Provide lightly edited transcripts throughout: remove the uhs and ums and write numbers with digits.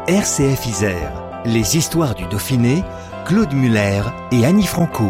RCF Isère, les histoires du Dauphiné, Claude Muller et Annie Franco.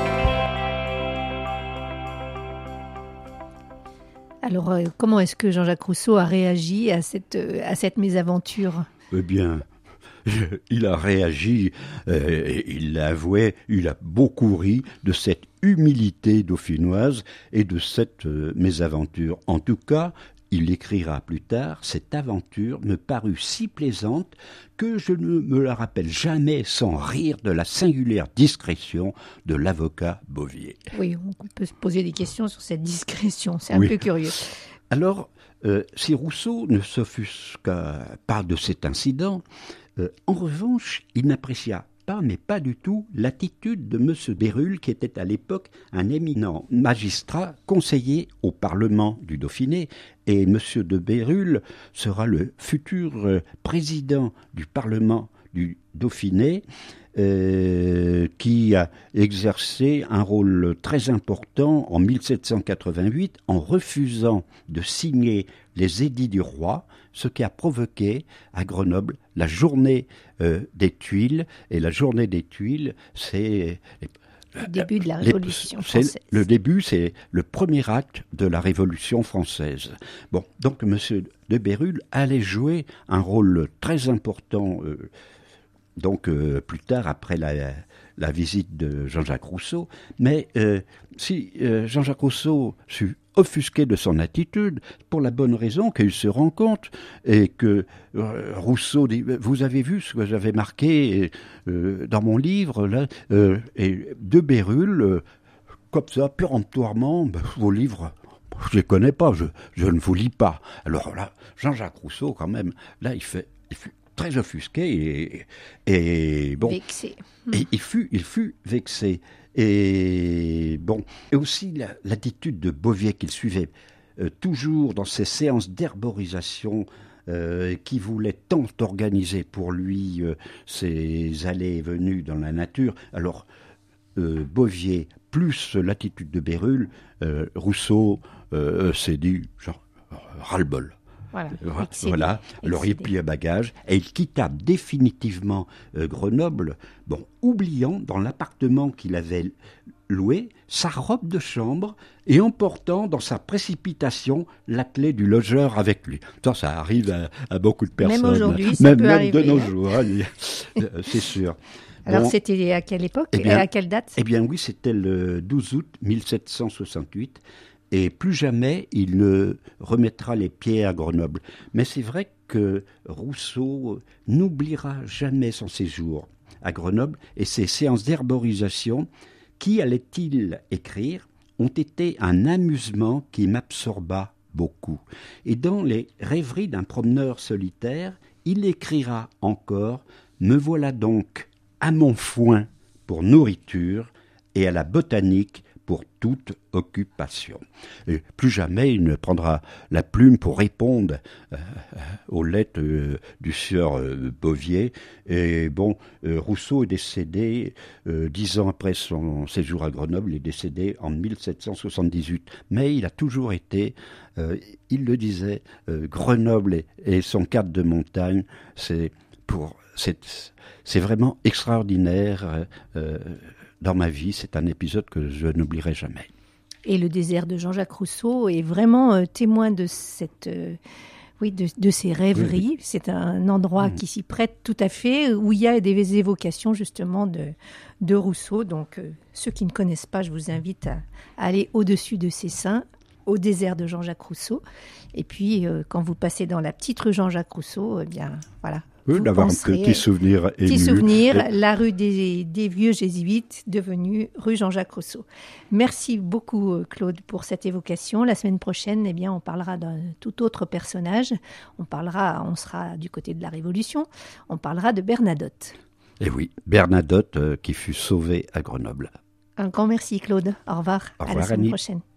Alors, comment est-ce que Jean-Jacques Rousseau a réagi à cette mésaventure ? Eh bien, il a réagi, il l'a avoué, il a beaucoup ri de cette humilité dauphinoise et de cette mésaventure. En tout cas, il écrira plus tard, cette aventure me parut si plaisante que je ne me la rappelle jamais sans rire de la singulière discrétion de l'avocat Bovier. Oui, on peut se poser des questions sur cette discrétion, c'est un peu curieux. Alors, si Rousseau ne s'offusqua pas de cet incident, en revanche, il n'apprécia pas du tout l'attitude de M. Bérulle, qui était à l'époque un éminent magistrat conseiller au Parlement du Dauphiné. Et M. de Bérulle sera le futur président du Parlement du Dauphiné, qui a exercé un rôle très important en 1788 en refusant de signer les édits du roi, ce qui a provoqué à Grenoble la journée des Tuiles. Et la journée des Tuiles, c'est le début de la Révolution française. Le début, c'est le premier acte de la Révolution française. Bon, donc M. de Bérulle allait jouer un rôle très important plus tard, après la visite de Jean-Jacques Rousseau. Mais si Jean-Jacques Rousseau fut offusqué de son attitude, pour la bonne raison qu'il se rend compte, et que Rousseau dit « Vous avez vu ce que j'avais marqué dans mon livre là ?» Et de Bérulle, comme ça, péremptoirement, vos livres, je ne les connais pas, je ne vous lis pas. Alors là, Jean-Jacques Rousseau, quand même, là, il fut très offusqué et bon, vexé. Et il fut vexé. Et bon, et aussi l'attitude de Bovier qu'il suivait toujours dans ses séances d'herborisation, qui voulait tant organiser pour lui ses allées et venues dans la nature. Alors Bovier plus l'attitude de Bérulle, Rousseau s'est dit genre ras-le-bol. Voilà. Alors il plia bagage et il quitta définitivement Grenoble, oubliant dans l'appartement qu'il avait loué sa robe de chambre et emportant dans sa précipitation la clé du logeur avec lui. Ça arrive à beaucoup de personnes. Même aujourd'hui, ça peut arriver. Même de nos jours, c'est sûr. Alors c'était à quelle époque et à quelle date ? Eh bien oui, c'était le 12 août 1768. Et plus jamais il ne remettra les pieds à Grenoble. Mais c'est vrai que Rousseau n'oubliera jamais son séjour à Grenoble et ses séances d'herborisation qui, allait-il écrire, ont été un amusement qui m'absorba beaucoup. Et dans les rêveries d'un promeneur solitaire, il écrira encore « Me voilà donc à mon foin pour nourriture et à la botanique pour toute occupation. » Et plus jamais il ne prendra la plume pour répondre aux lettres du sieur Bovier. Et Rousseau est décédé 10 ans après son séjour à Grenoble, il est décédé en 1778. Mais il a toujours été, il le disait, Grenoble et son cadre de montagne, c'est vraiment extraordinaire. Dans ma vie, c'est un épisode que je n'oublierai jamais. Et le désert de Jean-Jacques Rousseau est vraiment témoin de de ces rêveries. Oui. C'est un endroit qui s'y prête tout à fait, où il y a des évocations justement de Rousseau. Donc, ceux qui ne connaissent pas, je vous invite à aller au-dessus de ces saints, au désert de Jean-Jacques Rousseau. Et puis, quand vous passez dans la petite rue Jean-Jacques Rousseau, voilà. Oui, d'avoir un petit souvenir ému. Petit souvenir, la rue des vieux jésuites, devenue rue Jean-Jacques Rousseau. Merci beaucoup, Claude, pour cette évocation. La semaine prochaine, on parlera d'un tout autre personnage. On sera du côté de la Révolution. On parlera de Bernadotte. Et oui, Bernadotte qui fut sauvée à Grenoble. Un grand merci, Claude. Au revoir. Au revoir, à la semaine Annie. Prochaine.